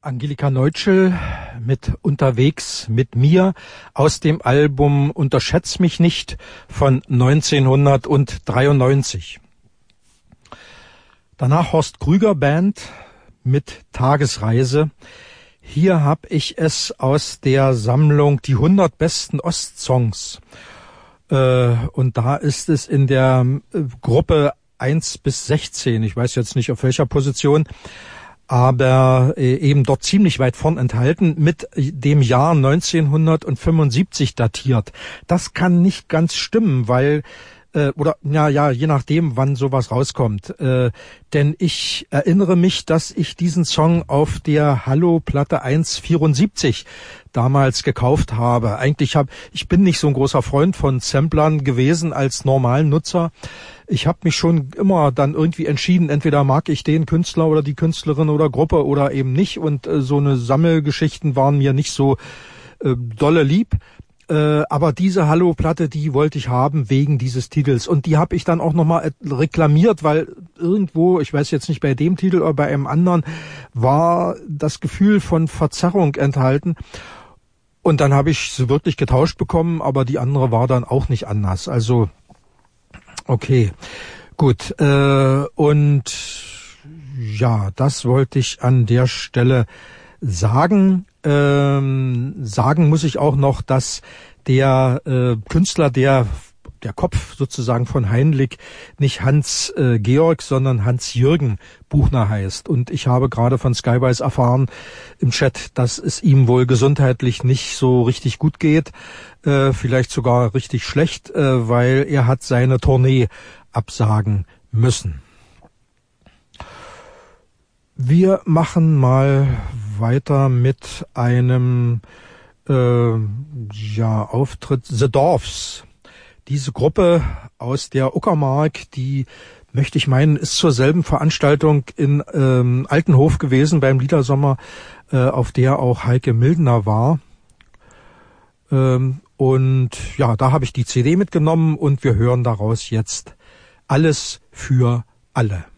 Angelika Neutschel mit Unterwegs mit mir aus dem Album Unterschätz mich nicht von 1993. Danach Horst Krüger Band mit Tagesreise. Hier habe ich es aus der Sammlung Die 100 besten Ostsongs. Und da ist es in der Gruppe 1 bis 16. Ich weiß jetzt nicht auf welcher Position, aber eben dort ziemlich weit vorn enthalten, mit dem Jahr 1975 datiert. Das kann nicht ganz stimmen, weil je nachdem, wann sowas rauskommt. Denn ich erinnere mich, dass ich diesen Song auf der Hallo-Platte 174 damals gekauft habe. Ich bin nicht so ein großer Freund von Samplern gewesen als normalen Nutzer. Ich habe mich schon immer dann irgendwie entschieden, entweder mag ich den Künstler oder die Künstlerin oder Gruppe oder eben nicht. Und so eine Sammelgeschichten waren mir nicht so dolle lieb. Aber diese Hallo-Platte, die wollte ich haben wegen dieses Titels. Und die habe ich dann auch nochmal reklamiert, weil irgendwo, ich weiß jetzt nicht bei dem Titel oder bei einem anderen, war das Gefühl von Verzerrung enthalten. Und dann habe ich sie wirklich getauscht bekommen, aber die andere war dann auch nicht anders. Also, okay, gut. Und ja, das wollte ich an der Stelle sagen. Sagen muss ich auch noch, dass der Künstler, der Kopf sozusagen von Heinlich nicht Hans Georg, sondern Hans-Jürgen Buchner heißt. Und ich habe gerade von Skywise erfahren im Chat, dass es ihm wohl gesundheitlich nicht so richtig gut geht, vielleicht sogar richtig schlecht, weil er hat seine Tournee absagen müssen. Wir machen mal weiter mit einem Auftritt The Dorfs. Diese Gruppe aus der Uckermark, die möchte ich meinen, ist zur selben Veranstaltung in Altenhof gewesen beim Liedersommer, auf der auch Heike Mildner war. Und ja, da habe ich die CD mitgenommen und wir hören daraus jetzt Alles für alle.